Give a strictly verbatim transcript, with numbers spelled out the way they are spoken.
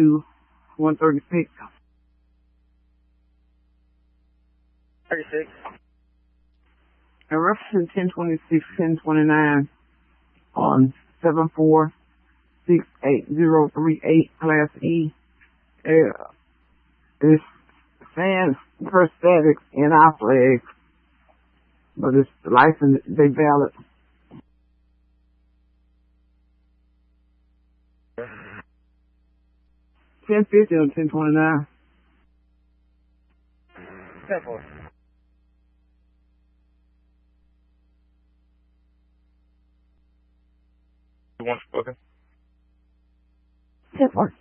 to one thirty-six. thirty-six. And referencing ten twenty-six, ten twenty-nine on seven four six eight zero three eight Class E. Uh, it's saying prosthetics in our flags, but it's license, they valid. ten fifty on ten twenty-nine. ten four. You want spoken? ten four.